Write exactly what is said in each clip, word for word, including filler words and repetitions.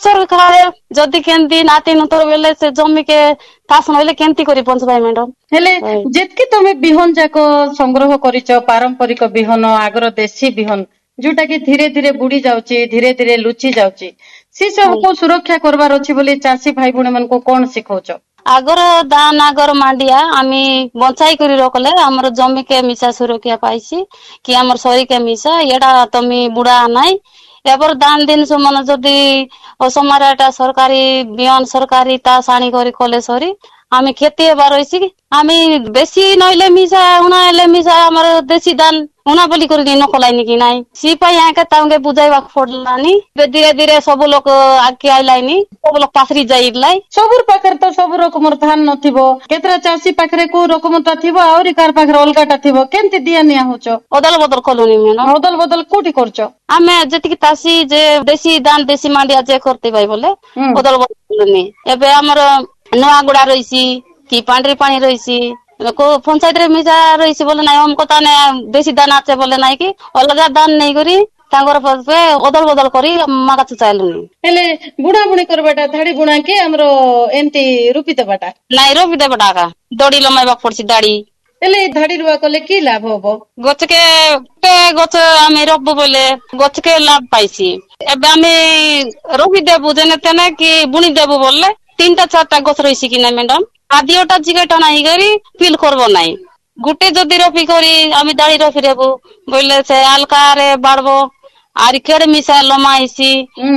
सरकार जदि केंती नाती नुतर बेले से जमी के तास नहले केंती करी पंच भाई मैडम हेले जेतकी तमे बिहन जाको संग्रह करिच पारंपरिक बिहन आगर देशी बिहन जोटा कि धीरे धीरे बुड़ी जाउची धीरे धीरे लुचि जाउची से सब को सुरक्षा करबार अछि बोली चासी भाई भुणी मन को कोन सिखौछ आगर दान आगर मांडिया आमी बंचाई करी रखले हमर जमी के मिसा सुरक्षा पाइसी कि हमर सरी के मिसा एडा तमी बुड़ा नाई एबर दान दिन सुमन जदि असमाराटा सरकारी बियन सरकारी ता साणी करी कले सरी आमी खेती हेबार होइसी आमी बेसी नइले मिसा उना एले मिसा हमर देसी दान उना बोली करी न कलाइनी कि नाई सी पाई आके तांगे बुझाइबा पडलानी धीरे धीरे सब लोग आके आइलाइनी सब लोग पासरी जाइलाई सबुर पाखर तो सब रकमर धान नथिबो केतरा चासी पाखरे को रकमता थिबो आउरी कार पाखरे अलगाटा थिबो केंती दिया निया होचो अदल बदल कलुनी मेनो अदल बदल कोठी करचो आमे जति की तासी जे देसी दान देसी मांडिया जे करते भाई बोले अदल बदल कलुनी एबे हमर नवा गुडा रहिसी कि पांडरी पानी रहिसी को पंचायत रे मिजा रहिसी बोले नाइ हमको ताने देसी दान आचे बोले नाइ कि अलगा दान नै करी तांगर पे अदल बदल करी मागा चालुनी हेले बुढ़ा बुणी करबाटा धाड़ी बुणा के हमरो एंती रुपी देबाटा नाइ रुपी देबाटा का दड़ी लमाइबा पड़सी दाड़ी हेले धाड़ी रुआ कले की लाभ होबो गछ के टे गछ आमे रोपबो बोले गछ के लाभ पाइसी एबे आमे रोपी देबो जने तने कि बुणी देबो बोले तीनटा चारटा गछ रहिसी कि ना मैडम आदियोटा जिगेटा नाही करी फील करबो नाही गुटे जदि रोपी करी आमे दाड़ी रोपी देबो बोले से अलका रे बाड़बो आरी केड़ मिसा लमाइसी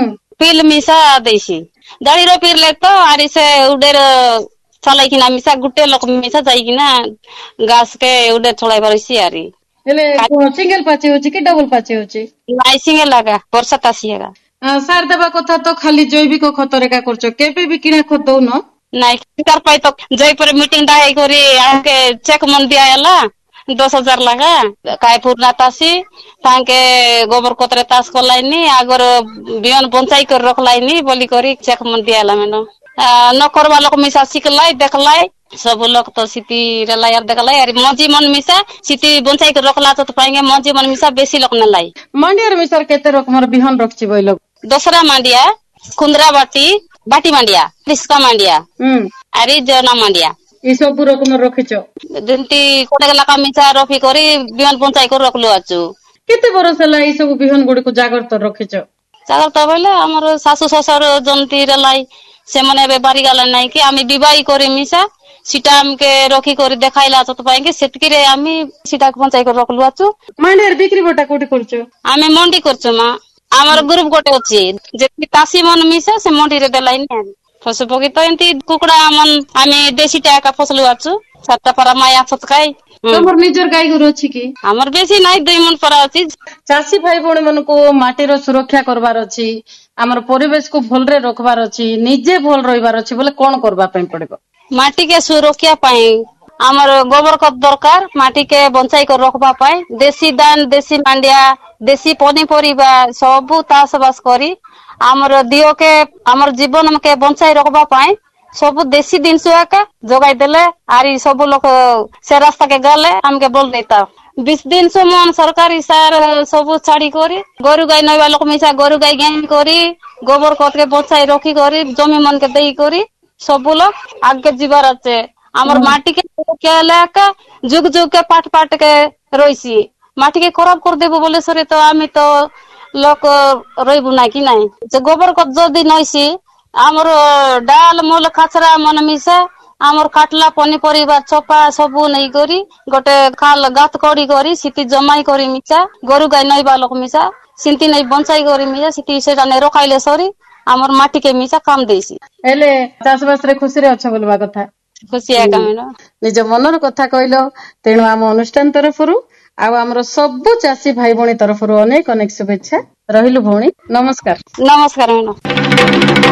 फील मिसा देसी दाड़ी रोपी ले तो आरी से उडेर चलाई किना मिसा गुटे लोक मिसा जाई किना घास के उडेर चलाई परसी आरी हेले सिंगल पाचे होची कि डबल पाचे होची नाइ सिंगल लगा वर्षा तासिएगा सार देबा कथा तो खाली जैविक खत रेका करछो केबे भी किना खत दउ न नाइ कर पाई तो जयपुर मीटिंग दाई करी आके चेक मन दिया आला दस हजार लगा काय पूर्णा तासी तांके गोबर कोतरे तास कोलाइनी आगर बियन बंचाई कर रखलाइनी बोली करी चेक मन दिया आला मैनो न करवा लोक मिसा सिखलाई देखलाई सब लोग तो सिटी रेला यार देखलाई यार मजी मन मिसा सिटी बंचाई कर रखला तो पाएंगे मजी मन मिसा बेसी लोक न लाई मांडियार मिसार केते रकमर बिहन रखछि बई लोग दसरा मांडिया कुंद्रा बाटी बाटी मांडिया रिस्का मांडिया हम अरे जना मांडिया ई सब रकमर रखिछो जेंती कोटे लाका मिसा रफी करी बिहन बंचाई कर रखलो आछु केते बरस ला ई सब बिहन गुडी को जागर तो रखिछो जागर तो बोले हमर सासु ससुर जंती रेलाई से मने बे बारी गाला नाही कि आमी बिबाई करी मिसा सीटा हमके रखी करी देखाइला तो पाएंगे सेतकी रे आमी सीटा बंचाई कर रखलो आछु मांडियार बिक्री बटा कोठी करछो आमी मंडी करछु मा हमर ग्रुप गोटे अछि जेति तासी मन मिसा से मंडी रे देलाई ने फसु पकी तो एंती कुकड़ा मन आमी देसी टाका फसलु आछु सातटा परा माया फतकाई तमर निजर गाय गरु अछि कि हमर बेसी नाही दुई मन परा अछि चासी भाई भणी मन को माटीर सुरक्षा करबार अछि हमर परिवेश को भल रे रखबार अछि निजे भल रहिबार अछि बोले कोन करबा पई पड़िबो माटी के सुरक्षा पई हमर गोबर खत दरकार माटी के बंचाई कर रखबा पई देसी दान देसी मांडिया देसी पनी परिबा सब तास बास करी हमर दियो के हमर जीवन के बंचाई रखबा पई सब देसी जिनिस का जोगाई देले आरी सब लोग से रास्ता के गले हमके बोल देता बीस दिन समान सरकारी सार सब छाड़ी करी गरु गाय नैबा लोक मिसा गरु गाय गाय करी गोबर खत के बचाई रखी करी जमी मन के देई करी सब लोग आगे जीवार আছে हमर माटी के के लेका जुग जुग के पाट पाट के रहिसी माटी के खराब कर देबो बोले सरे तो आमी तो लोक रहिबु ना कि नाही जे गोबर खत जदी नइसी हमर डाल मूल खाचरा मन मिसा हमर काटला पनी परिबा चपा सबु नै करी गोटे खाल गात कड़ी करी सिटी जमाई करी मिसा गरु गाय नैबा लोक मिसा सिंती नै बंचाई करी मिसा सिटी सेटा नै रखाइले सरी हमर माटी के मिसा काम देसी एले चासबास रे खुशी रे अच्छा बोलबा कथा खुशी है कामेनो निज मनर कथा कहलो तेनु हम अनुष्ठान तरफरु आ हमर सब चासी भाई भणी तरफरु अनेक अनेक शुभेच्छा रहिलु भणी नमस्कार नमस्कार मेनो।